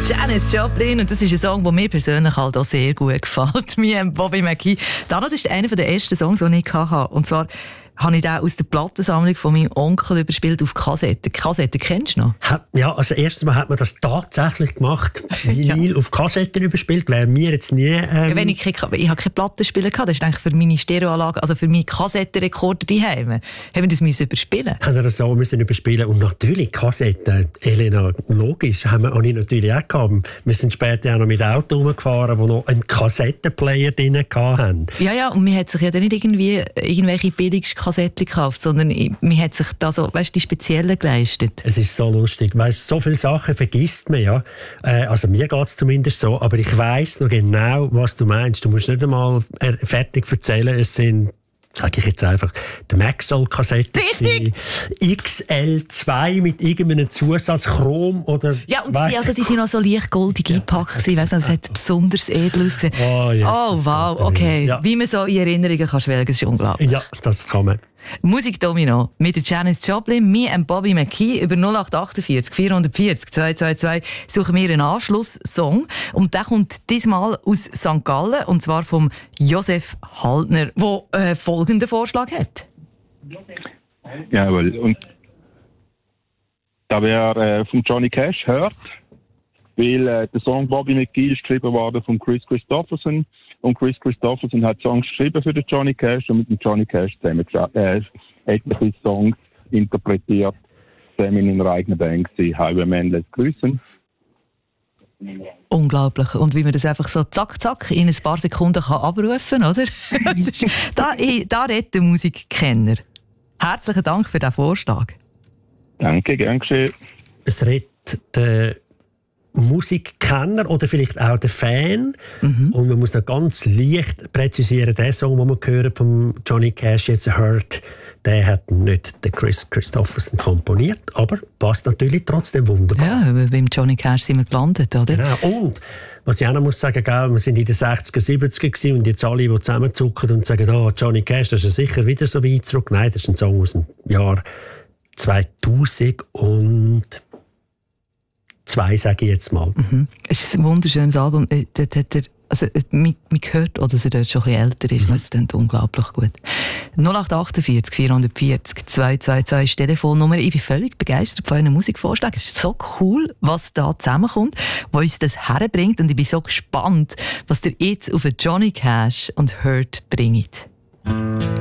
Janis Joplin, und das ist ein Song, der mir persönlich halt auch sehr gut gefällt. Mir Bobby McGee. Das ist einer der ersten Songs, die ich hatte. Und zwar habe ich den aus der Plattensammlung von meinem Onkel überspielt auf Kassette. Kassette kennst du noch? Ja, also erstens mal hat man das tatsächlich gemacht, Vinyl auf Kassetten überspielt, wäre mir jetzt nie... Ja, wenn ich habe keine Plattenspieler gehabt, das ist eigentlich für meine Stereoanlage, also für meine Kassettenrekorder daheim, haben wir das müssen überspielen. Haben wir das so müssen überspielen und natürlich Kassetten, Elena, logisch, haben wir natürlich auch gehabt. Wir sind später auch noch mit Autos rumgefahren, die noch einen Kassettenplayer drin hatten. Ja, und man hat sich ja dann nicht irgendwie irgendwelche billigsten Kassetten gekauft, sondern man hat sich da so, weißt, die speziellen geleistet. Es ist so lustig, weißt, so viele Sachen vergisst man, ja. Also mir geht es zumindest so, aber ich weiss noch genau, was du meinst. Du musst nicht einmal fertig erzählen, es sind, sage ich jetzt einfach, die Maxell-Kassette. Richtig! XL2 mit irgendeinem Zusatz, Chrom oder... Ja, und die sind noch so leicht goldig eingepackt. Ich weiss nicht, es hat besonders edel ausgesehen. Oh, yes, wow, okay. Ja. Wie man so in Erinnerungen kann schwelgen, das ist unglaublich. Ja, das kann man. Musikdomino mit der Janis Joplin, mir und Bobby McGee über 0848 440 222 suchen wir einen Anschlusssong. Und der kommt diesmal aus St. Gallen, und zwar vom Josef Haltner, der folgenden Vorschlag hat. Jawohl, und da wäre von Johnny Cash hört, weil der Song Bobby McGee ist geschrieben worden von Chris Christopherson. Und Chris Christopherson hat Songs geschrieben für den Johnny Cash und mit dem Johnny Cash zusammen etliche Songs interpretiert, zusammen in einer eigenen Band gewesen. Highway Man lässt grüßen. Unglaublich. Und wie man das einfach so zack, in ein paar Sekunden kann abrufen kann, oder? Da redet der Musikkenner. Herzlichen Dank für diesen Vorschlag. Danke, gern geschehen. Es redet der Musikkenner oder vielleicht auch der Fan. Und man muss noch ganz leicht präzisieren, der Song, den wir hören von Johnny Cash jetzt hört, der hat nicht der Chris Christopherson komponiert, aber passt natürlich trotzdem wunderbar. Ja, beim Johnny Cash sind wir gelandet, oder? Genau. Und was ich auch noch muss sagen, wir sind in den 60er, 70er gewesen, und jetzt alle, die zusammenzucken und sagen, Johnny Cash, das ist sicher wieder so weit zurück. Nein, das ist ein Song aus dem Jahr 2002, sage ich jetzt mal. Es ist ein wunderschönes Album. Man hört, dass er dort schon ein bisschen älter ist, weil es klingt unglaublich gut. 0848 440 222 ist die Telefonnummer. Ich bin völlig begeistert von euren Musikvorschlägen. Es ist so cool, was da zusammenkommt, was uns das herbringt. Und ich bin so gespannt, was ihr jetzt auf Johnny Cash und Hurt bringt.